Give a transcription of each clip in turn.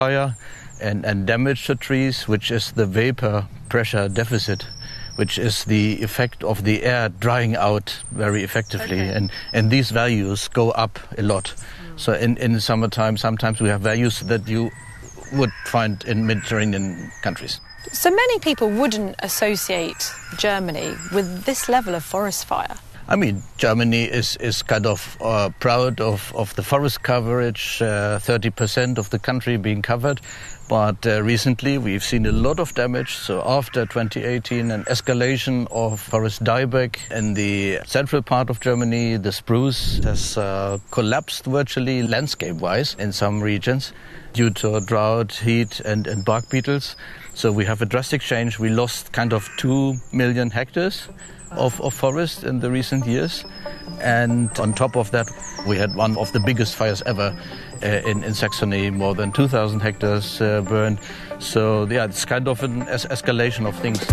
fire and damage to trees, which is the vapor pressure deficit, which is the effect of the air drying out very effectively. Okay. And these values go up a lot. So in summertime, sometimes we have values that you would find in Mediterranean countries. So many people wouldn't associate Germany with this level of forest fire. I mean, Germany is kind of proud of the forest coverage, 30% of the country being covered. But recently we've seen a lot of damage. So after 2018, an escalation of forest dieback in the central part of Germany. The spruce has collapsed virtually landscape-wise in some regions due to drought, heat and bark beetles. So we have a drastic change. We lost kind of 2 million hectares of forest in the recent years. And on top of that, we had one of the biggest fires ever in Saxony, more than 2,000 hectares burned. So yeah, it's kind of an escalation of things.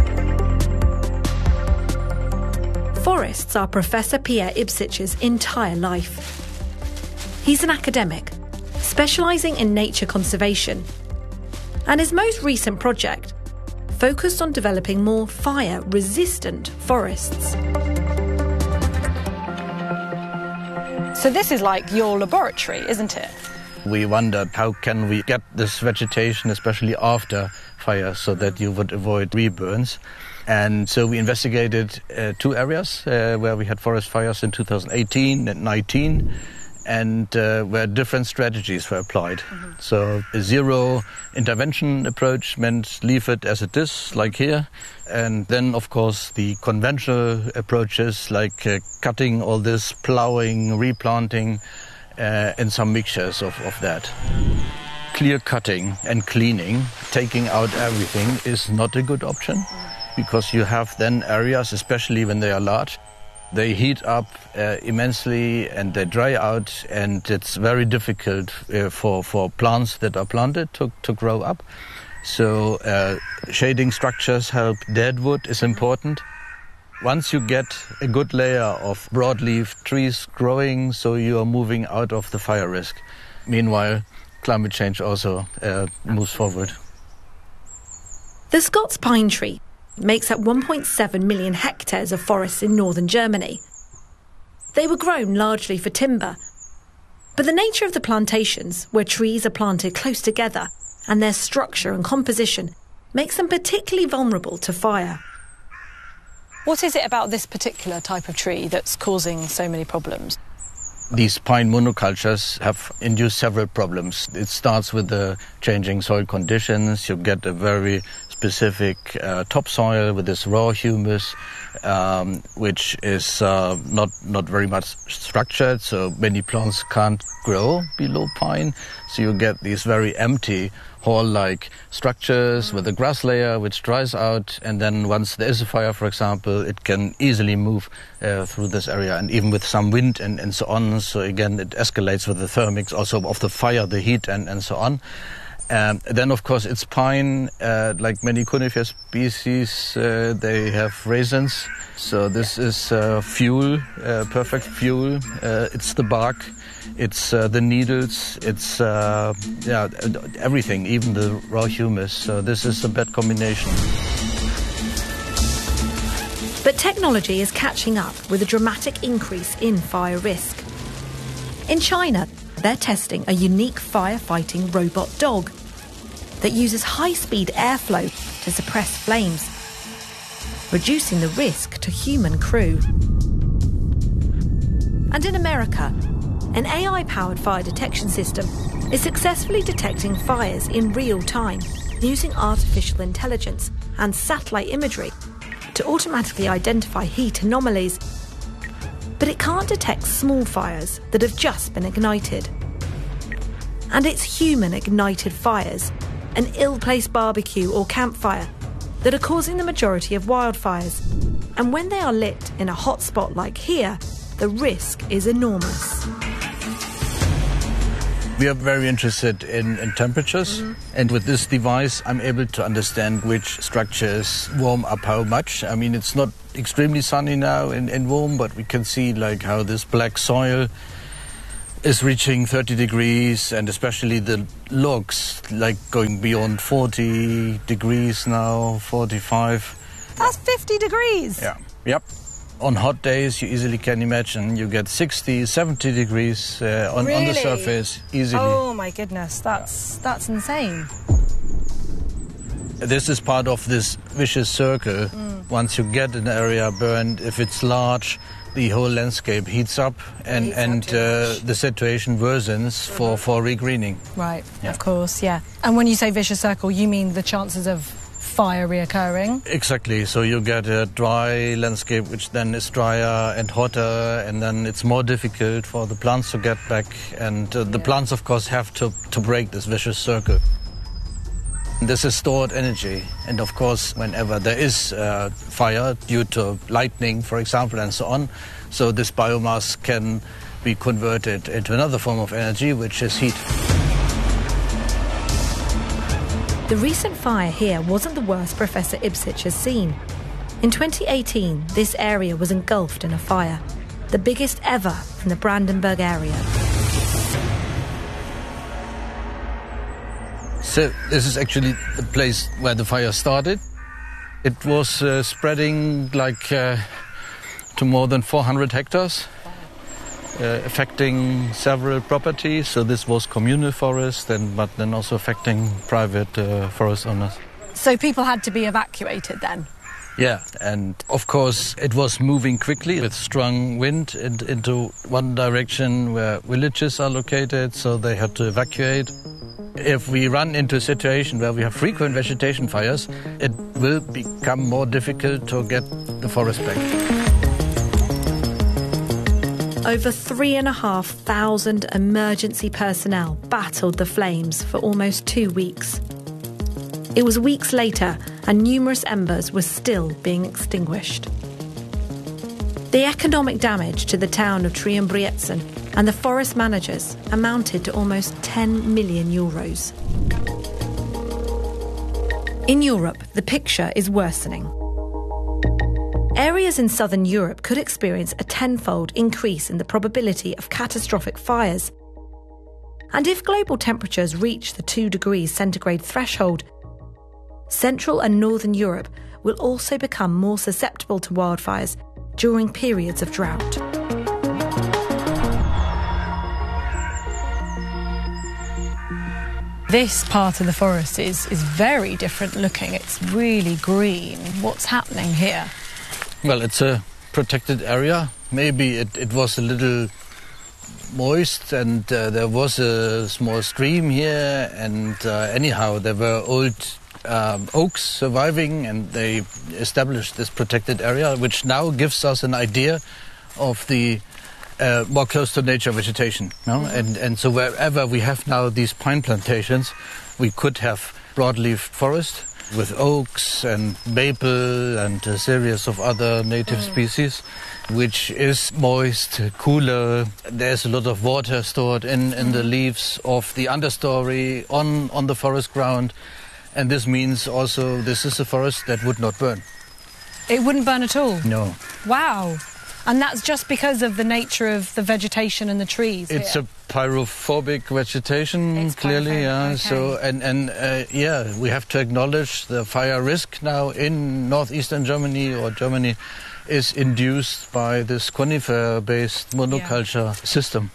Forests are Professor Pierre Ipsich's entire life. He's an academic, specialising in nature conservation. And his most recent project focused on developing more fire-resistant forests. So this is like your laboratory, isn't it? We wondered how can we get this vegetation, especially after fire, so that you would avoid reburns. And so we investigated 2 areas where we had forest fires in 2018 and 19, and where different strategies were applied. So a zero intervention approach meant leave it as it is, like here. And then, of course, the conventional approaches like cutting all this, plowing, replanting, and some mixtures of that. Clear cutting and cleaning, taking out everything, is not a good option, because you have then areas, especially when they are large, they heat up immensely and they dry out, and it's very difficult for plants that are planted to grow up. So shading structures help. Dead wood is important. Once you get a good layer of broadleaf trees growing, so you are moving out of the fire risk. Meanwhile, climate change also moves forward. The Scots pine tree makes up 1.7 million hectares of forests in northern Germany. They were grown largely for timber, but the nature of the plantations, where trees are planted close together, and their structure and composition makes them particularly vulnerable to fire. What is it about this particular type of tree that's causing so many problems? These pine monocultures have induced several problems. It starts with the changing soil conditions. You get a very specific topsoil with this raw humus, which is not very much structured, so many plants can't grow below pine. So you get these very empty hall-like structures with a grass layer which dries out, and then once there is a fire, for example, it can easily move through this area, and even with some wind and so on. So again, it escalates with the thermics also of the fire, the heat and so on. Then, of course, it's pine. Like many conifer species, they have raisins. So this is fuel, perfect fuel. It's the bark, it's the needles, it's everything, even the raw humus. So this is a bad combination. But technology is catching up with a dramatic increase in fire risk. In China, they're testing a unique firefighting robot dog that uses high-speed airflow to suppress flames, reducing the risk to human crew. And in America, an AI-powered fire detection system is successfully detecting fires in real time using artificial intelligence and satellite imagery to automatically identify heat anomalies. But it can't detect small fires that have just been ignited. And it's human-ignited fires, an ill-placed barbecue or campfire, that are causing the majority of wildfires. And when they are lit in a hot spot like here, the risk is enormous. We are very interested in temperatures, and with this device I'm able to understand which structures warm up how much. I mean, it's not extremely sunny now and warm, but we can see like how this black soil is reaching 30 degrees, and especially the logs, like going beyond 40 degrees now, 45. That's 50 degrees? Yeah. Yep. On hot days, you easily can imagine, you get 60, 70 degrees on the surface, easily. Oh my goodness, that's insane. This is part of this vicious circle. Once you get an area burned, if it's large, the whole landscape heats up and the situation worsens for regreening. Right, of course, yeah. And when you say vicious circle, you mean the chances of fire reoccurring? Exactly. So you get a dry landscape, which then is drier and hotter, and then it's more difficult for the plants to get back. And the plants, of course, have to break this vicious circle. This is stored energy. And, of course, whenever there is fire due to lightning, for example, and so on, so this biomass can be converted into another form of energy, which is heat. The recent fire here wasn't the worst Professor Ibsich has seen. In 2018, this area was engulfed in a fire, the biggest ever in the Brandenburg area. So this is actually the place where the fire started. It was spreading like to more than 400 hectares. Affecting several properties, so this was communal forest, but then also affecting private forest owners. So people had to be evacuated then? Yeah, and of course it was moving quickly with strong wind into one direction where villages are located, so they had to evacuate. If we run into a situation where we have frequent vegetation fires, it will become more difficult to get the forest back. Over 3,500 emergency personnel battled the flames for almost 2 weeks. It was weeks later, and numerous embers were still being extinguished. The economic damage to the town of Triumbrietzen and the forest managers amounted to almost 10 million euros. In Europe, the picture is worsening. Areas in southern Europe could experience a tenfold increase in the probability of catastrophic fires. And if global temperatures reach the 2 degrees centigrade threshold, Central and Northern Europe will also become more susceptible to wildfires during periods of drought. This part of the forest is very different looking. It's really green. What's happening here? Well, it's a protected area. Maybe it was a little moist, and there was a small stream here, and anyhow there were old oaks surviving, and they established this protected area, which now gives us an idea of the more close to nature vegetation. No? And so wherever we have now these pine plantations, we could have broadleaf forest with oaks and maple and a series of other native species, which is moist, cooler. There's a lot of water stored in the leaves of the understory on the forest ground. And this means also this is a forest that would not burn. It wouldn't burn at all? No. Wow. And that's just because of the nature of the vegetation and the trees. It's here. a pyrophobic vegetation, It's clearly. pyrophobic, okay. So we have to acknowledge the fire risk now in northeastern Germany or Germany is induced by this conifer-based monoculture system.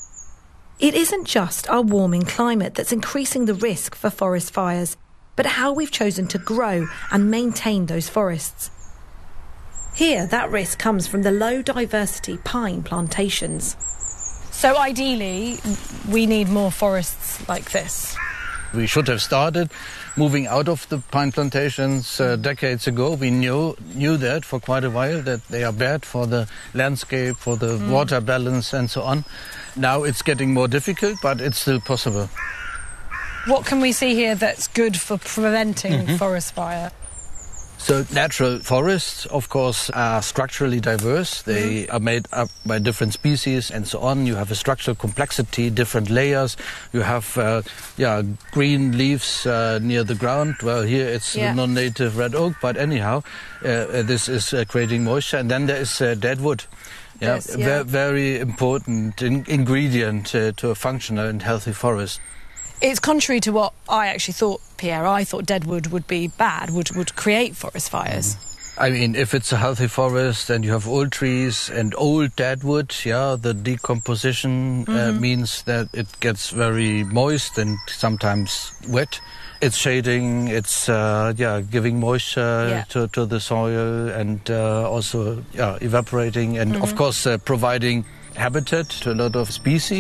It isn't just our warming climate that's increasing the risk for forest fires, but how we've chosen to grow and maintain those forests. Here, that risk comes from the low diversity pine plantations. So ideally, we need more forests like this. We should have started moving out of the pine plantations decades ago. We knew that for quite a while, that they are bad for the landscape, for the water balance and so on. Now it's getting more difficult, but it's still possible. What can we see here that's good for preventing forest fire? So natural forests, of course, are structurally diverse. They are made up by different species and so on. You have a structural complexity, different layers. You have green leaves near the ground. Well, here it's the non-native red oak, but anyhow, this is creating moisture. And then there is dead wood. this. Yeah. Very important ingredient to a functional and healthy forest. It's contrary to what I actually thought, Pierre. I thought deadwood would be bad, would create forest fires. I mean, if it's a healthy forest and you have old trees and old deadwood, the decomposition means that it gets very moist and sometimes wet. It's shading, it's giving moisture to the soil, and also evaporating, and of course providing habitat to a lot of species.